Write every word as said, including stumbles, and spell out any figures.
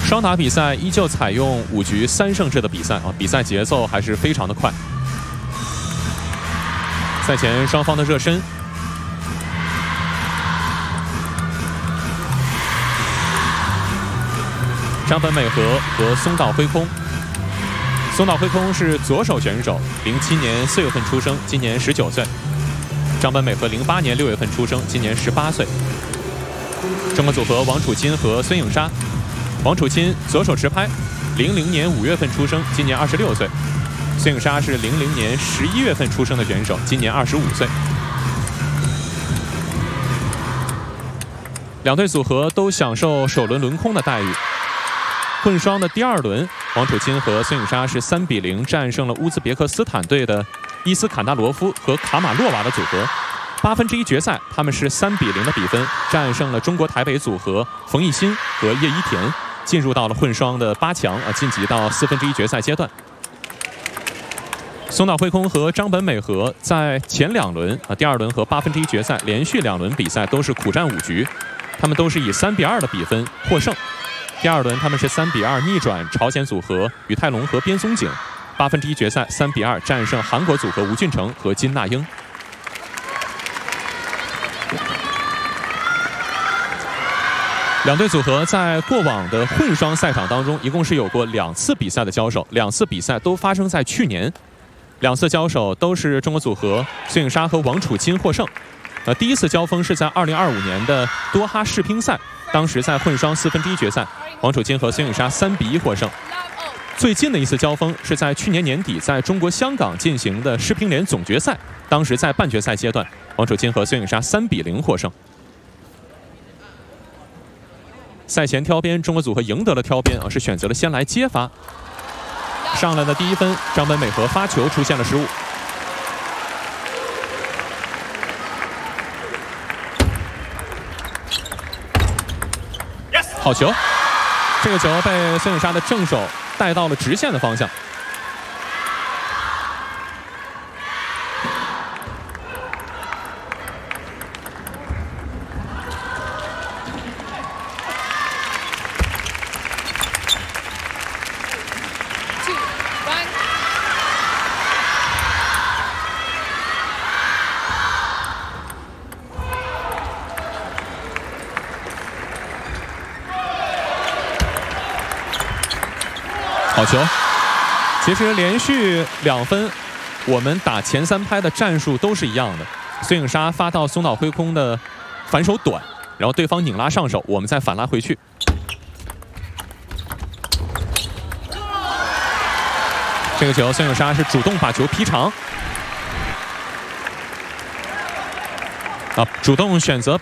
双打比赛依旧采用五局三胜制的比赛啊，比赛节奏还是非常的快。赛前双方的热身。 张本美和和松岛辉空。松岛辉空是左手选手，零七年四月份出生，今年十九岁。张本美和零八年六月份出生，今年十八岁。中国组合王楚钦和孙颖莎。王楚钦左手持拍，零零年五月份出生，今年二十六岁。孙颖莎是零零年十一月份出生的选手，今年二十五岁。两队组合都享受首轮轮空的待遇。 混双的第二轮，王楚钦和孙颖莎是三比零战胜了乌兹别克斯坦队的伊斯坎达罗夫和卡马洛娃的组合。八分之一决赛，他们是三比零的比分战胜了中国台北组合冯艺昕和叶一田，进入到了混双的八强啊，晋级到四分之一决赛阶段。松岛辉空和张本美和在前两轮啊，第二轮和八分之一决赛连续两轮比赛都是苦战五局，他们都是以三比二的比分获胜。 第二轮他们是三比二逆转朝鲜组合宇泰龙和边松景，八分之一决赛三比二战胜韩国组合吴俊成和金那英。两队组合在过往的混双赛场当中，一共是有过两次比赛的交手，两次比赛都发生在去年，两次交手都是中国组合孙颖莎和王楚钦获胜。呃，第一次交锋是在二零二五年的多哈世乒赛，当时在混双四分之一决赛。 王楚钦和孙颖莎三比一获胜。最近的一次交锋是在去年年底在中国香港进行的世乒联总决赛，当时在半决赛阶段，王楚钦和孙颖莎三比零获胜。赛前挑边，中国组合赢得了挑边啊，是选择了先来接发。上来的第一分，张本美和发球出现了失误。好球！ 这个球被孙颖莎的正手带到了直线的方向。好球！其实连续两分，我们打前三拍的战术都是一样的。孙颖莎发到松岛辉空的反手短，然后对方拧拉上手，我们再反拉回去。这个球，孙颖莎是主动把球劈长，啊，主动选择。